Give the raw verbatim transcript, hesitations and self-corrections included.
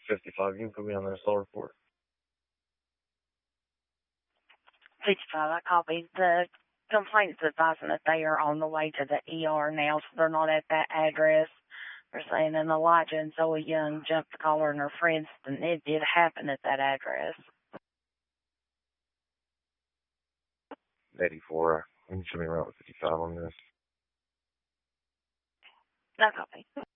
fifty-five. You can put me on the assault report. fifty-five, I copy. The complaint's advising that they are on the way to the E R now, so they're not at that address. They're saying an Elijah and Zoe Young jumped the caller and her friends, and it did happen at that address. eighty-four. You can show me around fifty-five on this. I copy.